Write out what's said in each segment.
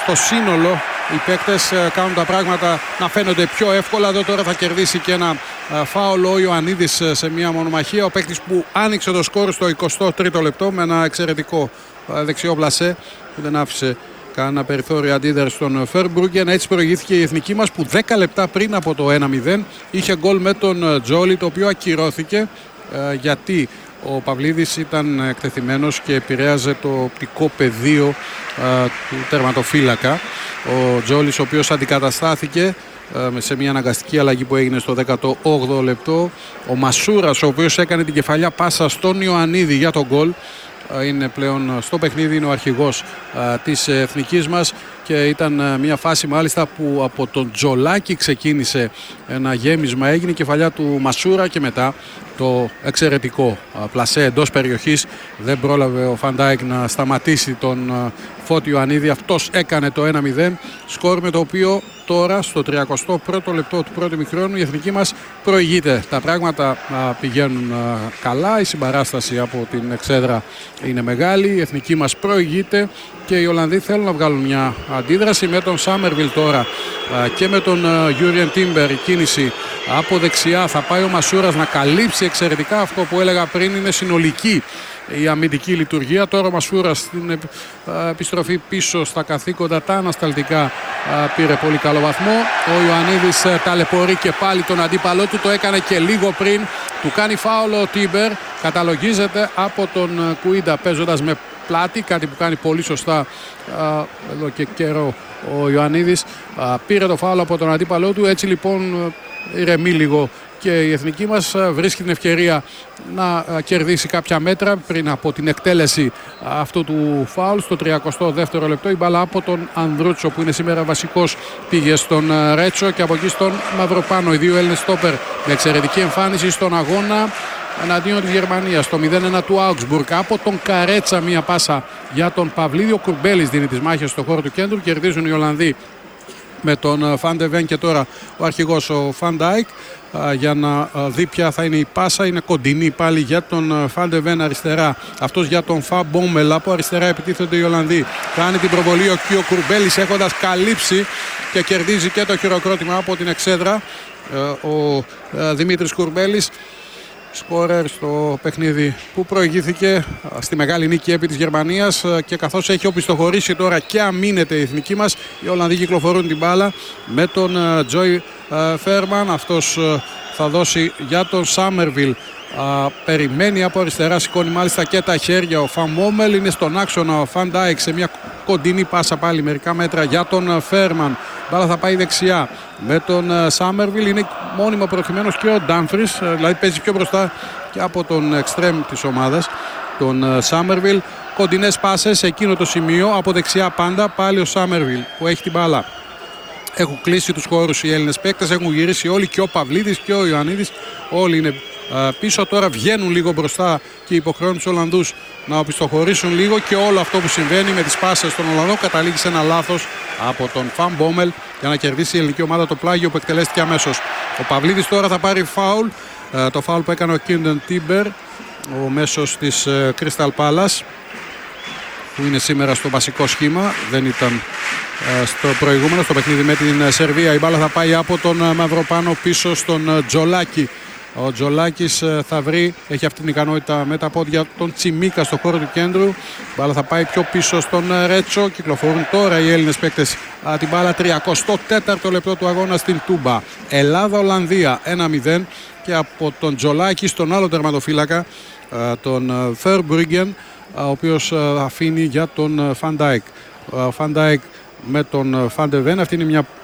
στο σύνολο οι παίκτες κάνουν τα πράγματα να φαίνονται πιο εύκολα. Εδώ τώρα θα κερδίσει και ένα φάουλ ο Ιωαννίδης σε μια μονομαχία. Ο παίκτης που άνοιξε το σκορ στο 23ο λεπτό με ένα εξαιρετικό δεξιό πλασέ που δεν άφησε κανένα περιθώριο αντίδραση στον Φερμπρούγκεν. Έτσι προηγήθηκε η εθνική μας που 10 λεπτά πριν από το 1-0 είχε γκολ με τον Τζόλι, το οποίο ακυρώθηκε γιατί ο Παυλίδης ήταν εκτεθειμένος και επηρέαζε το οπτικό πεδίο του τερματοφύλακα. Ο Τζόλις, ο οποίος αντικαταστάθηκε σε μια αναγκαστική αλλαγή που έγινε στο 18ο λεπτό. Ο Μασούρας, ο οποίος έκανε την κεφαλιά πάσα στον Ιωαννίδη για τον γκολ, είναι πλέον στο παιχνίδι, είναι ο αρχηγός της εθνικής μας και ήταν μια φάση μάλιστα που από τον Τζολάκη ξεκίνησε ένα γέμισμα, έγινε η κεφαλιά του Μασούρα και μετά το εξαιρετικό πλασέ εντός περιοχής. Δεν πρόλαβε ο Φαντάικ να σταματήσει τον Φώτη Ιωαννίδη, αυτός έκανε το 1-0, σκορ με το οποίο τώρα στο 31ο λεπτό του πρώτου ημιχρόνου η εθνική μας προηγείται. Τα πράγματα πηγαίνουν καλά, η συμπαράσταση από την εξέδρα είναι μεγάλη, η εθνική μας προηγείται και οι Ολλανδοί θέλουν να βγάλουν μια αντίδραση με τον Σάμερβιλ τώρα και με τον Γιούριεν Τίμπερ. Η κίνηση από δεξιά, θα πάει ο Μασούρας να καλύψει εξαιρετικά. Αυτό που έλεγα πριν, είναι συνολική η αμυντική λειτουργία. Τώρα ο Μασούρας στην επιστροφή πίσω στα καθήκοντα τα ανασταλτικά πήρε πολύ καλό βαθμό. Ο Ιωαννίδης ταλαιπωρεί και πάλι τον αντίπαλό του, το έκανε και λίγο πριν. Του κάνει φάουλο ο Τίμπερ, καταλογίζεται από τον Κουίντα παίζοντας με πλάτη, κάτι που κάνει πολύ σωστά εδώ και καιρό ο Ιωαννίδης. Πήρε το φάουλο από τον αντίπαλό του, έτσι λοιπόν ηρεμεί λίγο και η εθνική μας βρίσκει την ευκαιρία να κερδίσει κάποια μέτρα πριν από την εκτέλεση αυτού του φάουλ. Στο 32ο λεπτό η μπάλα από τον Ανδρούτσο, που είναι σήμερα βασικός, πήγε στον Ρέτσο και από εκεί στον Μαυροπάνο. Οι δύο Έλληνες στόπερ με εξαιρετική εμφάνιση στον αγώνα εναντίον της Γερμανίας. Το 0-1 του Augsburg από τον Καρέτσα, μια πάσα για τον Παυλίδη. Ο Κουρμπέλης δίνει τις μάχες στο χώρο του κέντρου. Κερδίζουν οι Ολλανδοί με τον Φαντεβέν και τώρα ο αρχηγός ο Φαντάικ για να δει ποια θα είναι η πάσα. Είναι κοντινή πάλι για τον Φαντεβέν αριστερά, αυτός για τον Φα Μπόμελ. Από αριστερά επιτίθενται οι Ολλανδοί. Κάνει την προβολή ο Κουρμπέλης έχοντας καλύψει και κερδίζει και το χειροκρότημα από την εξέδρα ο Δημήτρης Κουρμπέλης, σκόρερ στο παιχνίδι που προηγήθηκε στη μεγάλη νίκη επί της Γερμανίας. Και καθώς έχει οπισθοχωρήσει τώρα και αμήνεται η εθνική μας, οι Ολλανδοί κυκλοφορούν την μπάλα με τον Τζόι Φέρμαν. Αυτός θα δώσει για τον Σάμερβιλ, περιμένει από αριστερά, σηκώνει μάλιστα και τα χέρια ο Φαμόμελ. Είναι στον άξονα ο Φαντάικ σε μια κοντινή πάσα πάλι μερικά μέτρα για τον Φέρμαν. Μπάλα θα πάει δεξιά με τον Σάμερβιλ. Είναι μόνιμα προωθημένος και ο Ντάμφρις, δηλαδή παίζει πιο μπροστά και από τον εξτρέμ της ομάδας, τον Σάμερβιλ. Κοντινές πάσες σε εκείνο το σημείο, από δεξιά πάντα πάλι ο Σάμερβιλ που έχει την μπάλα. Έχουν κλείσει τους χώρους οι Έλληνες παίκτες, έχουν γυρίσει όλοι, και ο Παυλίδης και ο Ιωαννίδης, όλοι είναι πίσω. Τώρα βγαίνουν λίγο μπροστά και υποχρεώνουν τους Ολλανδούς να οπισθοχωρήσουν λίγο, και όλο αυτό που συμβαίνει με τις πάσες των Ολλανδών καταλήγει σε ένα λάθος από τον Φαν Μπόμελ για να κερδίσει η ελληνική ομάδα το πλάγιο που εκτελέστηκε αμέσως. Ο Παυλίδης τώρα θα πάρει φάουλ, το φάουλ που έκανε ο Κίντεν Τίμπερ, ο μέσος της Crystal Palace, που είναι σήμερα στο βασικό σχήμα, δεν ήταν στο προηγούμενο, στο παιχνίδι με την Σερβία. Η μπάλα θα πάει από τον Μαυροπάνο πίσω στον Τζολάκη. Ο Τζολάκης θα βρει, έχει αυτή την ικανότητα με τα πόδια, τον Τσιμίκα στο χώρο του κέντρου. Η μπάλα θα πάει πιο πίσω στον Ρέτσο. Κυκλοφορούν τώρα οι Έλληνες παίκτες την μπάλα. 34ο λεπτό του αγώνα στην Τούμπα. Ελλάδα-Ολλανδία 1-0, και από τον Τζολάκη στον άλλο τερματοφύλακα, τον Φερμπρούγκεν, ο οποίος αφήνει για τον Φαντάικ. Φαντάικ με τον Φαντεβέν. Αυτή είναι μια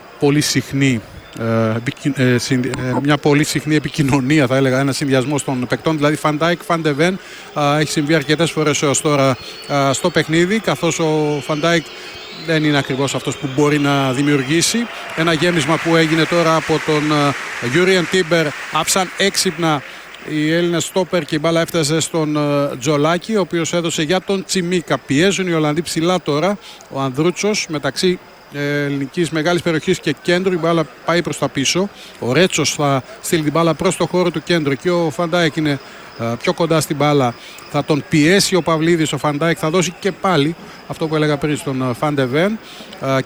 πολύ συχνή επικοινωνία, θα έλεγα, ένα συνδυασμός των παικτών, δηλαδή Φαντάικ, Φαντεβέν. Έχει συμβεί αρκετές φορές έως τώρα στο παιχνίδι, καθώς ο Φαντάικ δεν είναι ακριβώς αυτός που μπορεί να δημιουργήσει. Ένα γέμισμα που έγινε τώρα από τον Γιούριεν Τίμπερ, άψαν έξυπνα οι Έλληνες στόπερ και η μπάλα έφτασε στον Τζολάκη, ο οποίος έδωσε για τον Τσιμίκα. Πιέζουν οι Ολλανδοί ψηλά τώρα. Ο Ανδρούτσος μεταξύ ελληνικής μεγάλης περιοχής και κέντρου, η μπάλα πάει προς τα πίσω. Ο Ρέτσος θα στείλει την μπάλα προς το χώρο του κέντρου και ο Φαντάικ είναι πιο κοντά στην μπάλα. Θα τον πιέσει ο Παυλίδης. Ο Φαντάικ θα δώσει και πάλι αυτό που έλεγα πριν στον Φαντεβέν,